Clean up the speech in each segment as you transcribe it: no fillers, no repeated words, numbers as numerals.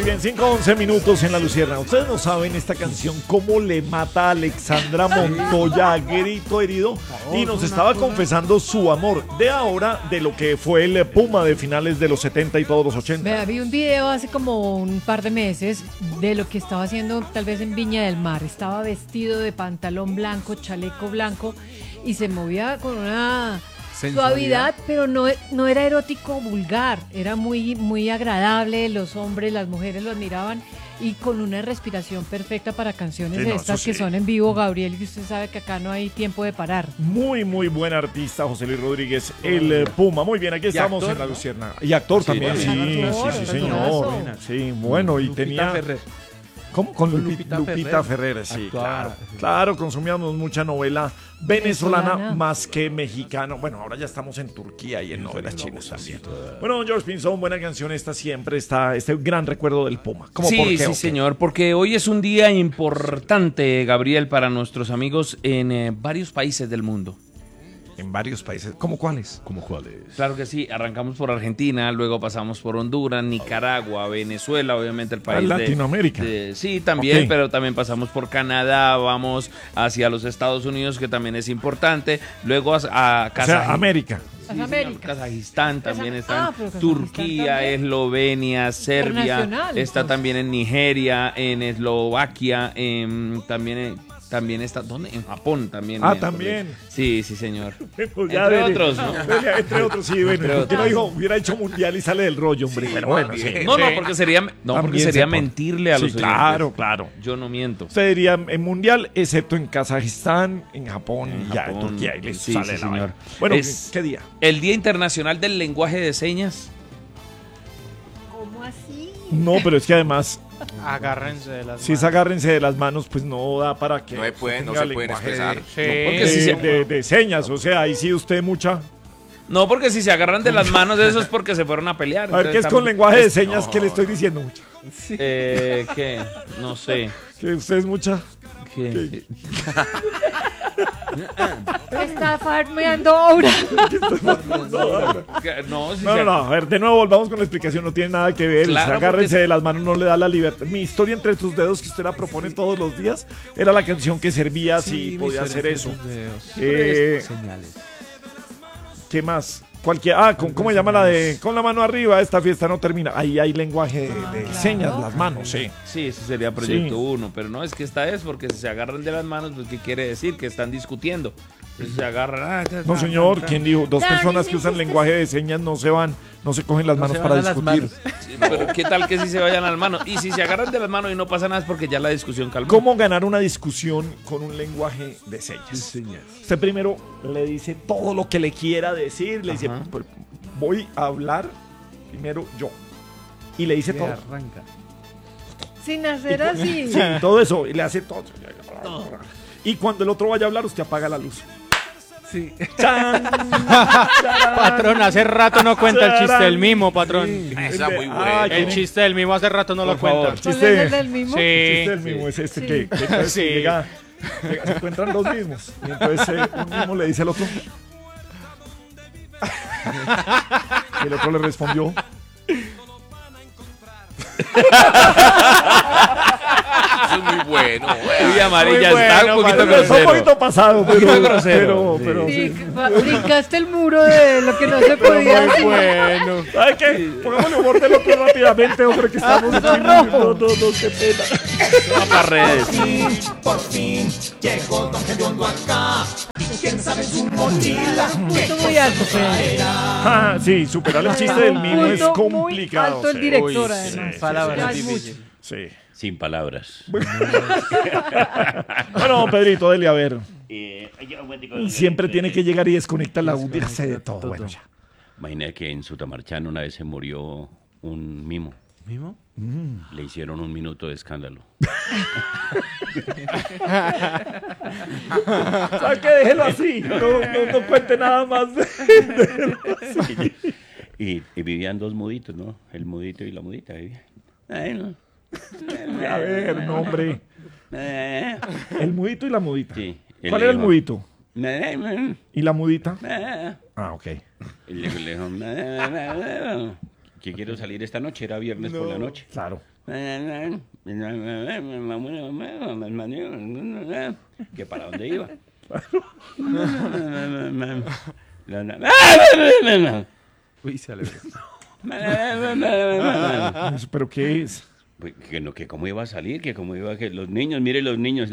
bien, 5:11 en La Lucierna. Ustedes no saben esta canción cómo le mata a Alexandra Montoya a grito herido y nos estaba confesando su amor de ahora de lo que fue el Puma de finales de los 70 y todos los 80. Vea, vi un video hace como un par de meses de lo que estaba haciendo tal vez en Viña del Mar. Estaba vestido de pantalón blanco, chaleco blanco y se movía con una suavidad, pero no era erótico vulgar, era muy agradable, los hombres, las mujeres lo admiraban y con una respiración perfecta para canciones de estas que son en vivo, Gabriel, y usted sabe que acá no hay tiempo de parar. Muy buen artista, José Luis Rodríguez, el Puma. Muy bien, aquí estamos actor, en La Lucierna. Y actor también, sí, señor. Sí, bueno, y tenía... Ferrer. ¿Cómo? Con Lupita Ferrer, sí, claro, consumíamos mucha novela venezolana más que mexicana. Bueno, ahora ya estamos en Turquía y en novelas chinas también. Bueno, George Pinzón, buena canción esta siempre, está este gran recuerdo del Puma. ¿Cómo, sí, por qué, sí, señor, porque hoy es un día importante, Gabriel, para nuestros amigos en varios países del mundo. En varios países. ¿Cómo cuáles? Claro que sí, arrancamos por Argentina, luego pasamos por Honduras, Nicaragua, Venezuela, obviamente el país Latinoamérica. Sí, también, Okay. pero también pasamos por Canadá, vamos hacia los Estados Unidos, que también es importante, luego a O sea, América. Sí, América. Kazajistán también está, pero Kazajistán Turquía, también. Eslovenia, Serbia, Internacional, está pues. también en Nigeria, en Eslovaquia, también está, ¿dónde? En Japón también. También. Sí, señor. Pues ya Entre dele. otros, ¿no? Entre otros, sí, bueno. ¿Por qué no dijo, hubiera hecho mundial y sale del rollo, hombre? Pero bueno, sí. No, porque sería También sería se pone. mentirle a los Sí, oyentes. claro. Yo no miento. Usted diría en mundial, excepto en Kazajistán, en Japón y ya en Japón, Turquía. Y listo, sí, sale sí, la señor. vaina. Bueno, Es- ¿qué día? El Día Internacional del Lenguaje de Señas. ¿Cómo así? No, pero es que además, Agárrense de las si es agárrense de las manos, pues no da para que No se pueden tenga expresar. lenguaje Porque si se- de señas. O sea, ahí sí usted mucha. No, porque si se agarran de las manos, eso es porque se fueron a pelear. A ver, ¿qué es Entonces, con lenguaje de señas que le estoy diciendo mucha? ¿Qué? No sé. Que usted es mucha. ¿Qué? Está farmeando ahora. No, si No, se- a ver, de nuevo volvamos con la explicación, no tiene nada que ver. Claro, Agárrense porque- de las manos, no le da la libertad. Mi historia entre tus dedos, que usted la propone todos los días, era la canción que servía si podía hacer eso. Señales. ¿Qué más? ¿Cómo se llama la de con la mano arriba? Esta fiesta no termina. Ahí hay lenguaje de señas, las manos, sí. Sí, ese sería proyecto 1, pero no, es que esta es porque si se agarran de las manos, pues ¿qué quiere decir? Que están discutiendo. Entonces se agarran. No, señor, ¿quién dijo? Dos personas que usan lenguaje de señas no se cogen las manos se para van a las discutir. manos. Sí, pero ¿qué tal que si se vayan a las manos? Y si se agarran de las manos y no pasa nada es porque ya la discusión calmó. ¿Cómo ganar una discusión con un lenguaje de señas? Usted primero le dice todo lo que le quiera decir, le dice, Ajá. voy a hablar primero yo. Y le dice todo. Arranca. Sin hacer así. Sí, todo eso, y le hace todo. Y cuando el otro vaya a hablar, usted apaga la luz. Sí. ¡Chan! Patrón, hace rato no cuenta el chiste del mimo, patrón. Esa muy Ah, buena. El chiste del mimo hace rato no lo Por favor. cuenta. ¿Cuál Chiste. es el del mismo? Sí. El chiste del mismo es este Sí. que entonces Sí. se encuentran dos mismos. Y entonces un mismo le dice al otro. Y el otro le respondió. Eso es muy bueno. Uy, amarilla, Muy está bueno, un poquito Manuel. Fue un grosero. poquito pasado, poquito pero grosero. pero Sí, sí. brincaste el muro de lo que no se podía Muy decir. bueno. ¿Sabe qué? Pongámosle humor del otro rápidamente, hombre, que estamos aquí. No, qué pena. Va para redes. Por fin llegó Don Gediondo acá. Y quién sabe su mochila. Punto muy alto, Fede. Ah, sí, superar el chiste del mimo es Punto muy complicado. alto el sí. director, Uy, además. sí, palabras Ya es difíciles. mucho. Sí. Sin palabras. Bueno, Pedrito, dele a ver. Siempre tiene que llegar y desconectar la audio. Hace de todo. Bueno, ya. Imagina que en Sutamarchán una vez se murió un mimo. ¿Mimo? Le hicieron 1 minuto de escándalo. ¿Sabe qué? Déjelo así. No cuente nada más. Y vivían 2 muditos, ¿no? El mudito y la mudita vivían. Ay, no. A ver, no, hombre. El mudito y la mudita. Sí, ¿Cuál era el mudito? mudito? ¿Y la mudita? Ah, ok. Le dijo, que quiero salir esta noche, era viernes por la noche. Claro. ¿Que para dónde iba? Uy, se alegró. ¿Pero qué es? Que cómo iba a salir, que cómo iba, que los niños, mire los niños,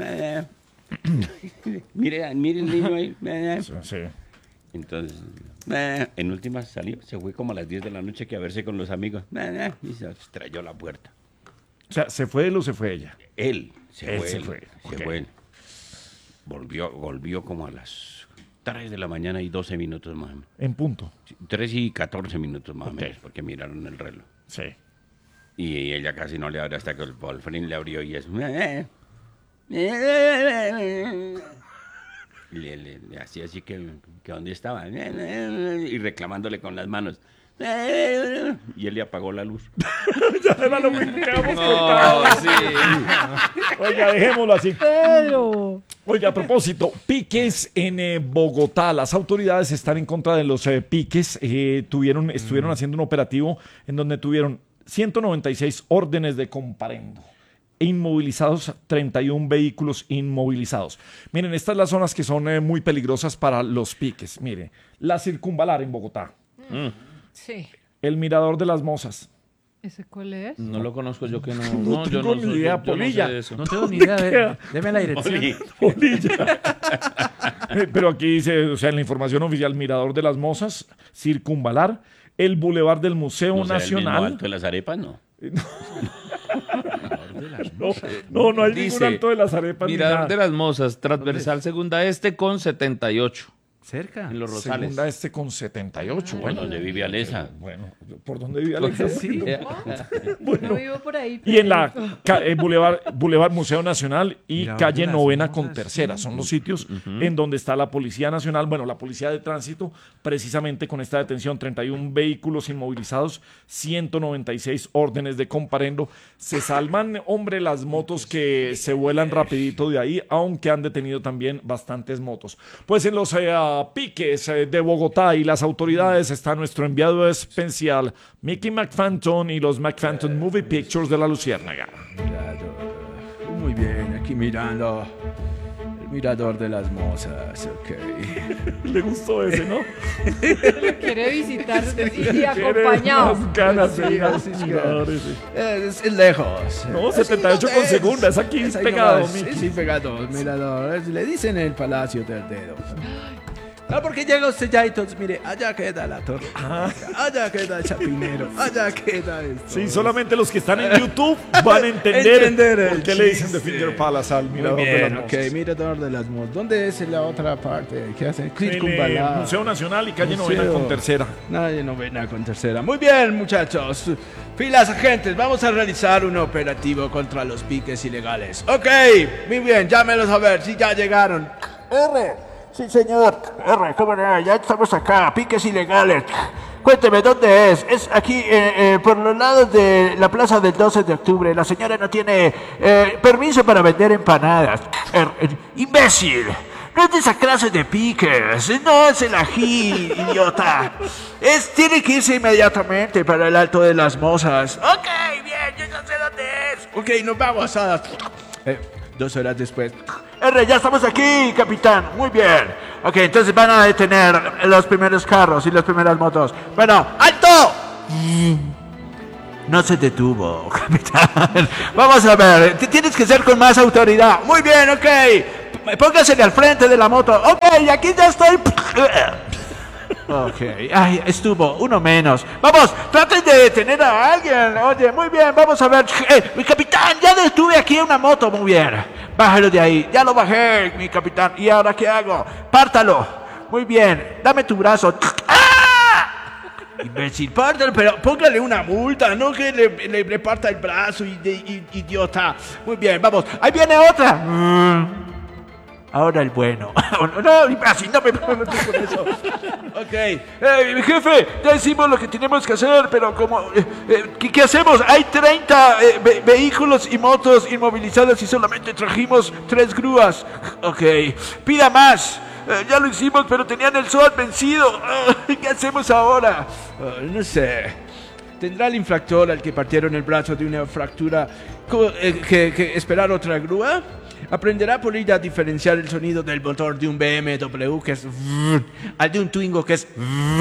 mire el niño ahí. Sí. Entonces, en última salió, se fue como a las 10 de la noche que a verse con los amigos, y se estrelló la puerta. O sea, ¿se fue él o se fue ella? Él Se fue. Ok. Volvió como a las 3 de la mañana y 12 minutos más o menos. En punto. 3 y 14 minutos más o Ok. menos, porque miraron el reloj. Sí. Y ella casi no le abre hasta que el Wolfrin le abrió y es... Le hacía así que dónde estaba. Y reclamándole con las manos. Y él le apagó la luz. Ya era lo mismo que habíamos No, contado. sí. Oiga, dejémoslo así. Pedro. Oiga, a propósito, piques en Bogotá. Las autoridades están en contra de los piques. Estuvieron haciendo un operativo en donde tuvieron 196 órdenes de comparendo. Inmovilizados, 31 vehículos inmovilizados. Miren, estas son las zonas que son muy peligrosas para los piques. Mire, la Circunvalar en Bogotá. Sí. El Mirador de las Mozas. ¿Ese cuál es? No lo conozco yo que no. No yo tengo no ni soy- idea, yo no sé Polilla. de eso. No tengo ni idea. queda? Deme la dirección. Polilla. Pero aquí dice, o sea, en la información oficial, Mirador de las Mozas, Circunvalar, el Boulevard del Museo No sé, el mismo Nacional. Alto de las Arepas, no. No hay Dice, ningún alto de las arepas. ni Mirador nada. de las Mozas, transversal segunda este con 78 Cerca. en los Rosales. Segunda este con 78. Bueno, Donde vive Alesa. bueno, ¿por dónde vive Alexa? Sí. No vivo por ahí. Y en la Boulevard Museo Nacional y Mirador calle de las Novena Mozas, con Tercera. Son los sitios en donde está la Policía Nacional, bueno, la Policía de Tránsito, precisamente con esta detención, 31 vehículos inmovilizados, 196 órdenes de comparendo. Se salvan, hombre, las motos que se vuelan rapidito de ahí, aunque han detenido también bastantes motos. Pues en los piques de Bogotá y las autoridades está nuestro enviado especial, Mickey McPhanton y los McPhanton Movie Pictures de la Luciérnaga. Muy bien, aquí mirando el mirador de las Mozas, ok. Le gustó ese, ¿no? Lo quiere visitar y acompañado. Unas ganas de ir a Sí, los sí, miradores, sí. Es lejos. No, 78 con segunda, es aquí Es ahí pegado, nomás, Mickey. sí, pegado, mirador. Le dicen el Palacio del Dedo. No, porque llega usted ya y entonces, mire, allá queda la torre. Allá queda el Chapinero. Allá queda esto. Sí, solamente los que están en YouTube van a entender Entender por el qué le dicen The chiste. Finger Palace al Muy mirador de las bien, Mozas. ok, mirador de las Mozas. ¿Dónde es la otra parte? ¿Qué hace? En el Circunvalar. Museo Nacional y calle Museo. Novena con Tercera. Nadie novena con tercera. Muy bien, muchachos. Filas agentes, vamos a realizar un operativo contra los piques ilegales. Ok, muy bien, llámelos a ver si ya llegaron. Sí, señor. ¿Cómo no? Ya estamos acá. Piques ilegales. Cuénteme, ¿dónde es? Es aquí, por los lados de la plaza del 12 de octubre. La señora no tiene permiso para vender empanadas. ¡Imbécil! No es de esa clase de piques. No es el ají, idiota. Tiene que irse inmediatamente para el Alto de las Mozas. Ok, bien, yo ya sé dónde es. Ok, nos vamos a... 2 horas después. Ya estamos aquí, capitán. Muy bien. Ok, entonces van a detener los primeros carros y las primeras motos. Bueno, ¡alto! No se detuvo, capitán. Vamos a ver, tienes que ser con más autoridad. Muy bien, ok. Póngasele al frente de la moto. Ok, aquí ya estoy. Ok, ay, estuvo, uno menos. Vamos, traten de detener a alguien. Oye, muy bien, vamos a ver. Mi capitán, ya detuve aquí una moto, muy bien. Bájalo de ahí, ya lo bajé, mi capitán. ¿Y ahora qué hago? Pártalo. Muy bien, dame tu brazo. ¡Ah! Imbécil, pártalo, pero póngale una multa, no que le parta el brazo, idiota. Muy bien, vamos, ahí viene otra. Ahora el bueno. No, así no me pongo con eso. Ok. Jefe, ya hicimos lo que tenemos que hacer, pero como... ¿qué hacemos? Hay 30 vehículos y motos inmovilizadas y solamente trajimos 3 grúas. Ok. Pida más. Ya lo hicimos, pero tenían el SOAT vencido. ¿Qué hacemos ahora? No sé. ¿Tendrá el infractor al que partieron el brazo de una fractura que esperar otra grúa? ¿Aprenderá Polilla a diferenciar el sonido del motor de un BMW que es al de un Twingo que es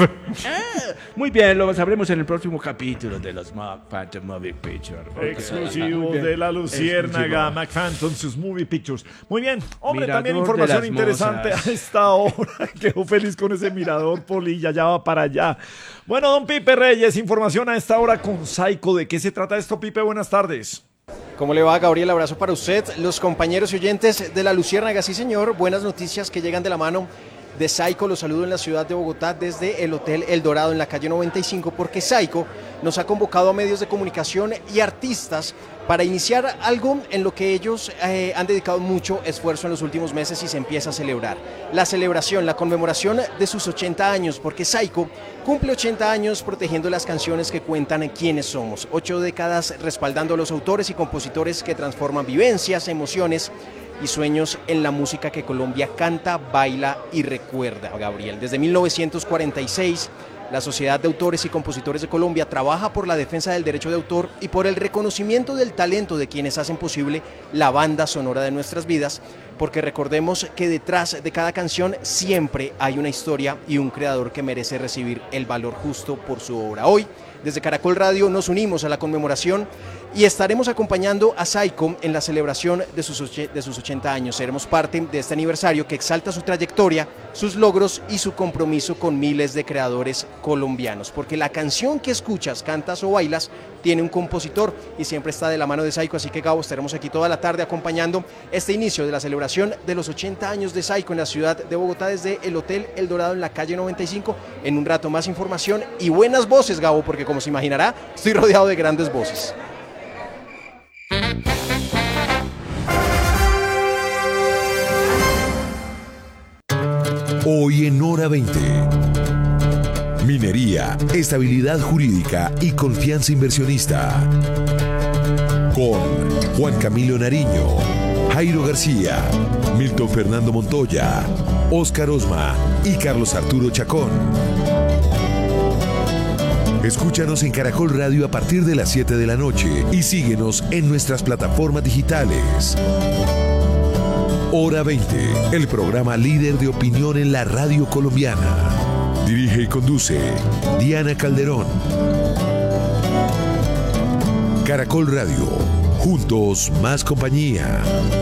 muy bien, lo sabremos en el próximo capítulo de los Phantom Movie Pictures. Exclusivo de la Luciérnaga, McPhantom, sus Movie Pictures. Muy bien, hombre, Mirador también información de las interesante mozas. a esta hora. Quedó feliz con ese mirador, Polilla, ya va para allá. Bueno, don Pipe Reyes, información a esta hora con Saico. ¿De qué se trata esto, Pipe? Buenas tardes. ¿Cómo le va, Gabriel? Abrazo para usted, los compañeros y oyentes de La Luciérnaga. Sí, señor, buenas noticias que llegan de la mano de Saico. Los saludo en la ciudad de Bogotá desde el Hotel El Dorado en la calle 95, porque Saico nos ha convocado a medios de comunicación y artistas para iniciar algo en lo que ellos han dedicado mucho esfuerzo en los últimos meses y se empieza a celebrar. La celebración, la conmemoración de sus 80 años, porque Saico cumple 80 años protegiendo las canciones que cuentan quiénes somos. 8 décadas respaldando a los autores y compositores que transforman vivencias, emociones y sueños en la música que Colombia canta, baila y recuerda, Gabriel. Desde 1946, la Sociedad de Autores y Compositores de Colombia trabaja por la defensa del derecho de autor y por el reconocimiento del talento de quienes hacen posible la banda sonora de nuestras vidas, porque recordemos que detrás de cada canción siempre hay una historia y un creador que merece recibir el valor justo por su obra. Hoy, desde Caracol Radio, nos unimos a la conmemoración y estaremos acompañando a Saico en la celebración de sus 80 años. Seremos parte de este aniversario que exalta su trayectoria, sus logros y su compromiso con miles de creadores colombianos. Porque la canción que escuchas, cantas o bailas tiene un compositor y siempre está de la mano de Saico. Así que, Gabo, estaremos aquí toda la tarde acompañando este inicio de la celebración de los 80 años de Saico en la ciudad de Bogotá desde el Hotel El Dorado en la calle 95. En un rato más información y buenas voces, Gabo, porque como se imaginará, estoy rodeado de grandes voces. Hoy en Hora 20. Minería, estabilidad jurídica y confianza inversionista. Con Juan Camilo Nariño, Jairo García, Milton Fernando Montoya, Óscar Osma y Carlos Arturo Chacón. Escúchanos en Caracol Radio a partir de las 7 de la noche y síguenos en nuestras plataformas digitales. Hora 20, el programa líder de opinión en la radio colombiana. Dirige y conduce Diana Calderón. Caracol Radio, juntos más compañía.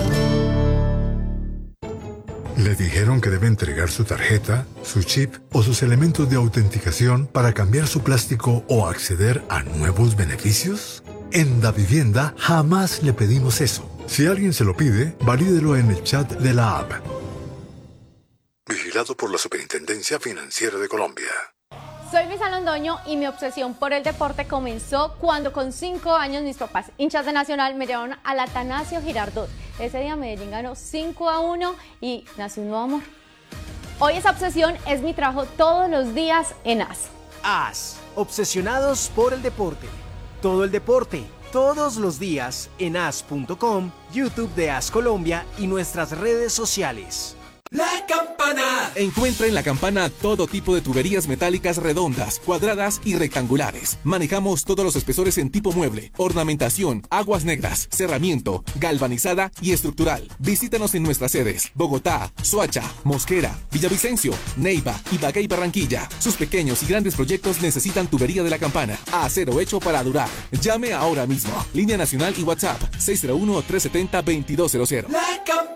¿Le dijeron que debe entregar su tarjeta, su chip o sus elementos de autenticación para cambiar su plástico o acceder a nuevos beneficios? En Davivienda jamás le pedimos eso. Si alguien se lo pide, valídelo en el chat de la app. Vigilado por la Superintendencia Financiera de Colombia. Soy Luisa Londoño y mi obsesión por el deporte comenzó cuando con 5 años mis papás, hinchas de Nacional, me llevaron al Atanasio Girardot. Ese día Medellín ganó 5-1 y nació un nuevo amor. Hoy esa obsesión es mi trabajo todos los días en AS. AS, obsesionados por el deporte. Todo el deporte, todos los días en as.com, YouTube de AS Colombia y nuestras redes sociales. La Campana. Encuentra en La Campana todo tipo de tuberías metálicas redondas, cuadradas y rectangulares. Manejamos todos los espesores en tipo mueble, ornamentación, aguas negras, cerramiento, galvanizada y estructural. Visítanos en nuestras sedes: Bogotá, Soacha, Mosquera, Villavicencio, Neiva, Ibagué y Barranquilla. Sus pequeños y grandes proyectos necesitan tubería de La Campana. Acero hecho para durar. Llame ahora mismo. Línea nacional y WhatsApp 601-370-2200.